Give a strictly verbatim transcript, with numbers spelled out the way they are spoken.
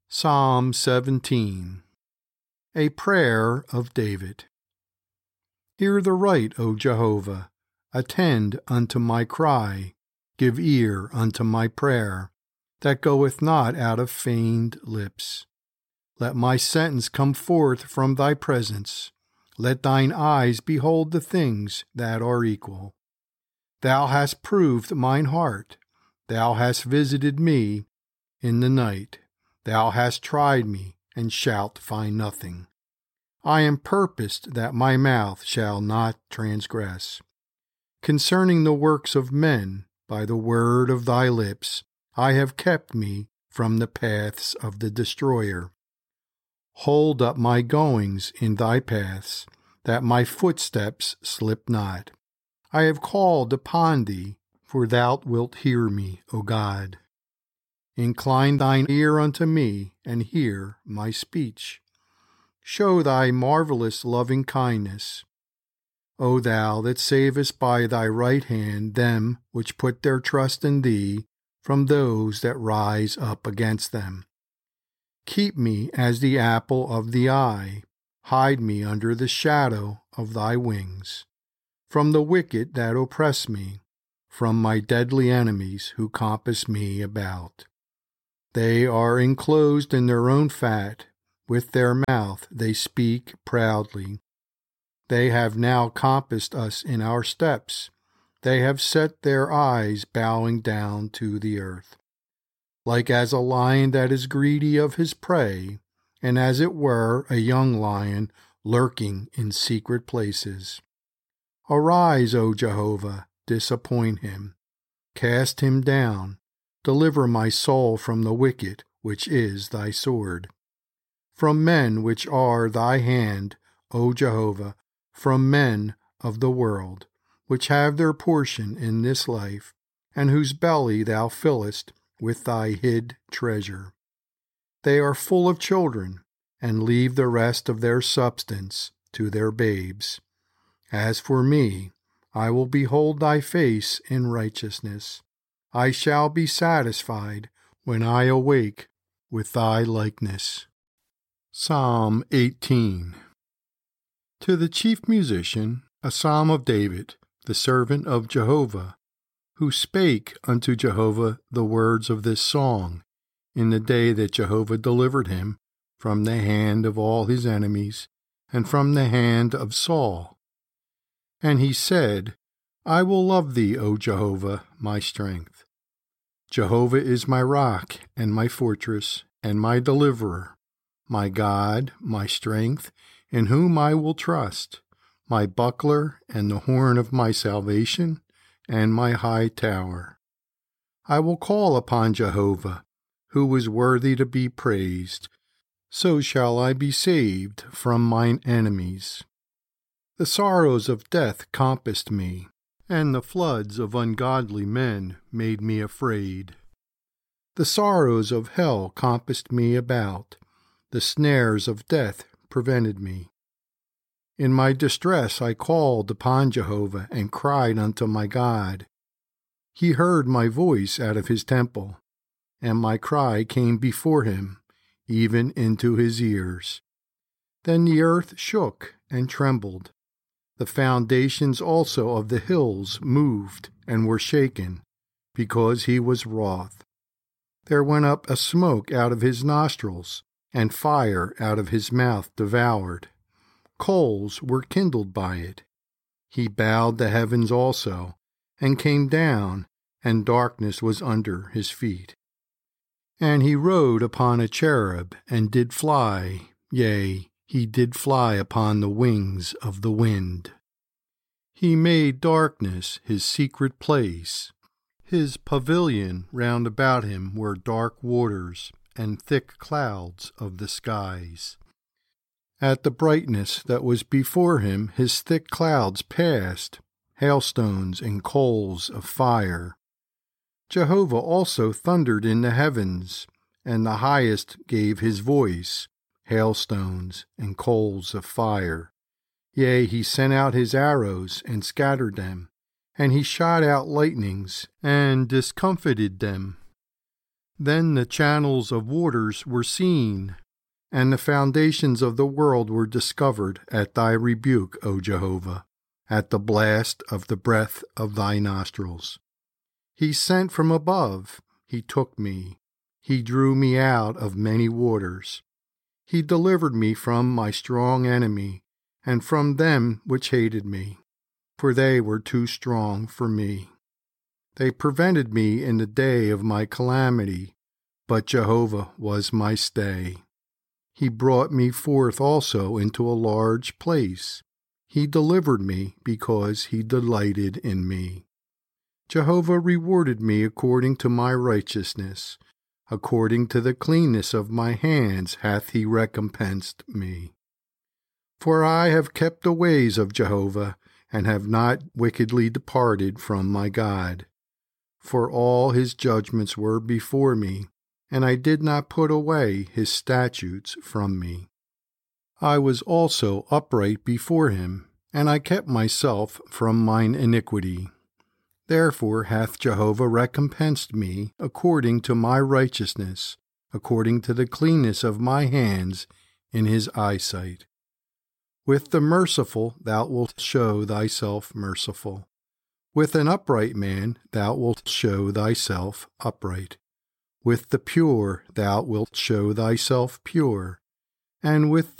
Psalm seventeen. A Prayer of David. Hear the right, O Jehovah. Attend unto my cry. Give ear unto my prayer, that goeth not out of feigned lips. Let my sentence come forth from thy presence. Let thine eyes behold the things that are equal. Thou hast proved mine heart. Thou hast visited me in the night. Thou hast tried me, and shalt find nothing. I am purposed that my mouth shall not transgress. Concerning the works of men, by the word of thy lips, I have kept me from the paths of the destroyer. Hold up my goings in thy paths, that my footsteps slip not. I have called upon thee, for thou wilt hear me, O God. Incline thine ear unto me, and hear my speech. Show thy marvelous loving kindness. O thou that savest by thy right hand them which put their trust in thee from those that rise up against them. Keep me as the apple of the eye. Hide me under the shadow of thy wings, from the wicked that oppress me, from my deadly enemies who compass me about. They are enclosed in their own fat. With their mouth they speak proudly. They have now compassed us in our steps. They have set their eyes bowing down to the earth. Like as a lion that is greedy of his prey, and as it were a young lion lurking in secret places. Arise, O Jehovah, disappoint him. Cast him down. Deliver my soul from the wicked, which is thy sword. From men which are thy hand, O Jehovah, from men of the world, which have their portion in this life, and whose belly thou fillest with thy hid treasure. They are full of children, and leave the rest of their substance to their babes. As for me, I will behold thy face in righteousness. I shall be satisfied when I awake with thy likeness. Psalm eighteen. To the chief musician, a psalm of David, the servant of Jehovah, who spake unto Jehovah the words of this song, in the day that Jehovah delivered him from the hand of all his enemies, and from the hand of Saul. And he said, I will love thee, O Jehovah, my strength. Jehovah is my rock, and my fortress, and my deliverer, my God, my strength, in whom I will trust, my buckler, and the horn of my salvation, and my high tower. I will call upon Jehovah, who is worthy to be praised. So shall I be saved from mine enemies. The sorrows of death compassed me, and the floods of ungodly men made me afraid. The sorrows of hell compassed me about. The snares of death prevented me. In my distress I called upon Jehovah and cried unto my God. He heard my voice out of his temple, and my cry came before him, even into his ears. Then the earth shook and trembled. The foundations also of the hills moved and were shaken, because he was wroth. There went up a smoke out of his nostrils, and fire out of his mouth devoured. Coals were kindled by it. He bowed the heavens also, and came down, and darkness was under his feet. And he rode upon a cherub, and did fly, yea, he did fly upon the wings of the wind. He made darkness his secret place. His pavilion round about him were dark waters, and thick clouds of the skies. At the brightness that was before him his thick clouds passed, hailstones and coals of fire. Jehovah also thundered in the heavens, and the highest gave his voice, hailstones and coals of fire. Yea, he sent out his arrows and scattered them, and he shot out lightnings and discomfited them. Then the channels of waters were seen, and the foundations of the world were discovered at thy rebuke, O Jehovah, at the blast of the breath of thy nostrils. He sent from above, he took me, he drew me out of many waters. He delivered me from my strong enemy, and from them which hated me, for they were too strong for me. They prevented me in the day of my calamity, but Jehovah was my stay. He brought me forth also into a large place. He delivered me because he delighted in me. Jehovah rewarded me according to my righteousness. According to the cleanness of my hands hath he recompensed me. For I have kept the ways of Jehovah, and have not wickedly departed from my God. For all his judgments were before me, and I did not put away his statutes from me. I was also upright before him, and I kept myself from mine iniquity. Therefore hath Jehovah recompensed me according to my righteousness, according to the cleanness of my hands in his eyesight. With the merciful thou wilt show thyself merciful. With an upright man thou wilt show thyself upright. With the pure thou wilt show thyself pure, and with